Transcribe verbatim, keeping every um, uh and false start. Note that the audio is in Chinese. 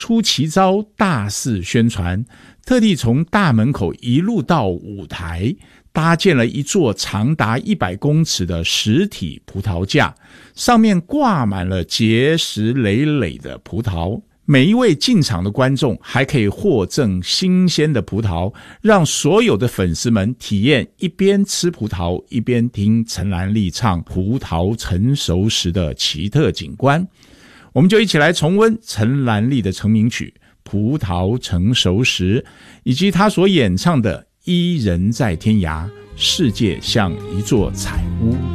出奇招，大肆宣传，特地从大门口一路到舞台，搭建了一座长达一百公尺的实体葡萄架，上面挂满了结实累累的葡萄。每一位进场的观众还可以获赠新鲜的葡萄，让所有的粉丝们体验一边吃葡萄一边听陈兰丽唱葡萄成熟时的奇特景观。我们就一起来重温陈兰丽的成名曲《葡萄成熟时》，以及她所演唱的《伊人在天涯》，世界像一座彩屋。